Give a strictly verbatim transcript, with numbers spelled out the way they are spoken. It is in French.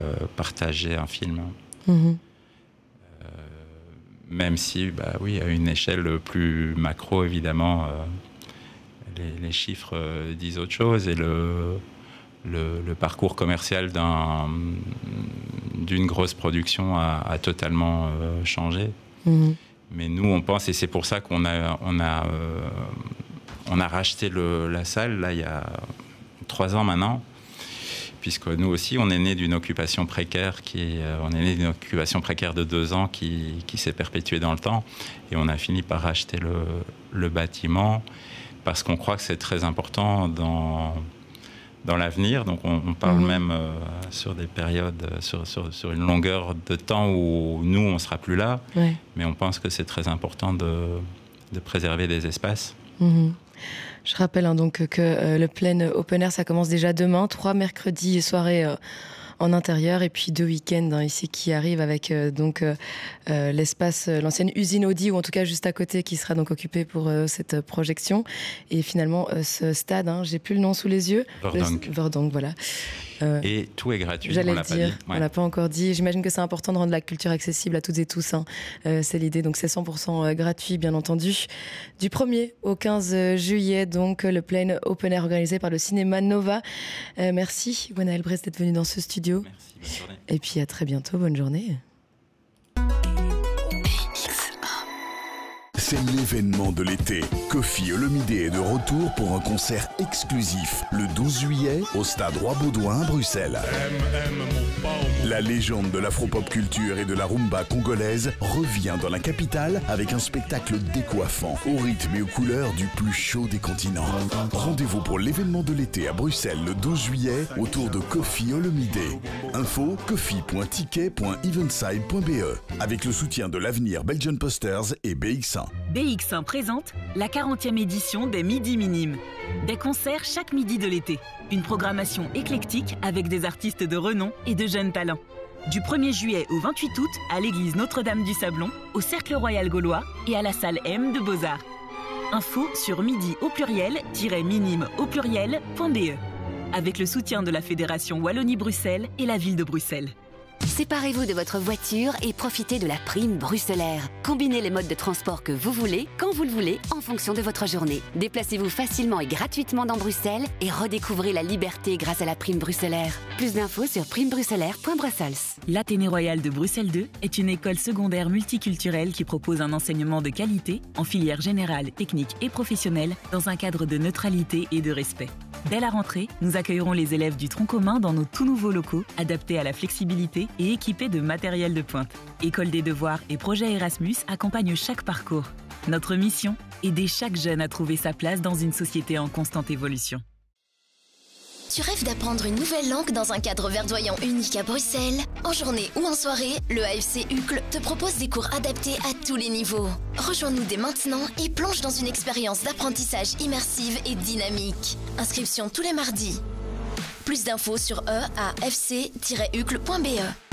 euh, partager un film. Mmh. Euh, même si, bah oui, à une échelle plus macro, évidemment, euh, les, les chiffres euh, disent autre chose et le, le, le parcours commercial d'un, d'une grosse production a, a totalement euh, changé. Mmh. Mais nous, on pense, et c'est pour ça qu'on a, on a, euh, on a racheté le, la salle, là, il y a trois ans maintenant, puisque nous aussi, on est né d'une occupation précaire, qui, euh, on est né d'une occupation précaire de deux ans qui, qui s'est perpétuée dans le temps, et on a fini par racheter le, le bâtiment, parce qu'on croit que c'est très important dans... dans l'avenir, donc on, on parle mmh. même euh, sur des périodes, sur, sur, sur une longueur de temps où nous, on ne sera plus là, ouais. mais on pense que c'est très important de, de préserver des espaces. Mmh. Je rappelle hein, donc que euh, le Plaine Open Air, ça commence déjà demain, trois mercredis et soirées euh, en intérieur, et puis deux week-ends hein, ici qui arrivent avec euh, donc euh, euh, l'espace, euh, l'ancienne usine Audi, ou en tout cas juste à côté, qui sera donc occupé pour euh, cette projection. Et finalement, euh, ce stade, hein, j'ai plus le nom sous les yeux. Verdonk. Le... Verdonk, voilà. Euh, et tout est gratuit. J'allais on le l'a dire, pas dit. Ouais. Ouais. On l'a pas encore dit. J'imagine que c'est important de rendre la culture accessible à toutes et tous. Hein. Euh, c'est l'idée. Donc c'est cent pour cent gratuit, bien entendu. Du premier au quinze juillet, donc le Plaine Open Air organisé par le cinéma Nova. Euh, merci Gwenaëlle Brest d'être venue dans ce studio. Merci, bonne journée. Et puis à très bientôt, bonne journée. C'est l'événement de l'été. Kofi Olomide est de retour pour un concert exclusif le douze juillet au stade Roi-Baudouin à Bruxelles. La légende de l'afro-pop culture et de la rumba congolaise revient dans la capitale avec un spectacle décoiffant, au rythme et aux couleurs du plus chaud des continents. Rendez-vous pour l'événement de l'été à Bruxelles le douze juillet autour de Kofi Olomide. Info kofi point ticket point eventside point b e avec le soutien de l'Avenir Belgian Posters et B X un. B X un présente la quarantième édition des Midis Minimes. Des concerts chaque midi de l'été. Une programmation éclectique avec des artistes de renom et de jeunes talents. Du premier juillet au vingt-huit août à l'église Notre-Dame du Sablon, au Cercle Royal Gaulois et à la salle M de Beaux-Arts. Info sur midi au pluriel-minime au pluriel.be. Avec le soutien de la Fédération Wallonie-Bruxelles et la ville de Bruxelles. Séparez-vous de votre voiture et profitez de la prime bruxellaire. Combinez les modes de transport que vous voulez, quand vous le voulez, en fonction de votre journée. Déplacez-vous facilement et gratuitement dans Bruxelles et redécouvrez la liberté grâce à la prime bruxellaire. Plus d'infos sur prime bruxellaire point brussels. L'Athénée Royal de Bruxelles deux est une école secondaire multiculturelle qui propose un enseignement de qualité en filière générale, technique et professionnelle dans un cadre de neutralité et de respect. Dès la rentrée, nous accueillerons les élèves du tronc commun dans nos tout nouveaux locaux, adaptés à la flexibilité et équipés de matériel de pointe. École des devoirs et projet Erasmus accompagnent chaque parcours. Notre mission, aider chaque jeune à trouver sa place dans une société en constante évolution. Tu rêves d'apprendre une nouvelle langue dans un cadre verdoyant unique à Bruxelles? En journée ou en soirée, le A F C Uccle te propose des cours adaptés à tous les niveaux. Rejoins-nous dès maintenant et plonge dans une expérience d'apprentissage immersive et dynamique. Inscription tous les mardis. Plus d'infos sur e a f c tiret uccle point b e.